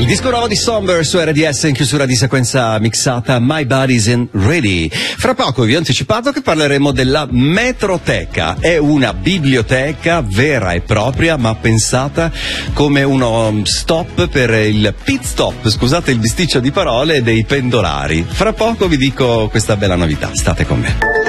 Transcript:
Disco nuovo di Somber su RDS in chiusura di sequenza mixata My Body's in Ready. Fra poco vi ho anticipato che parleremo della Metroteca. È una biblioteca vera e propria, ma pensata come uno stop per il pit stop, scusate il bisticcio di parole, dei pendolari. Fra poco vi dico questa bella novità, state con me.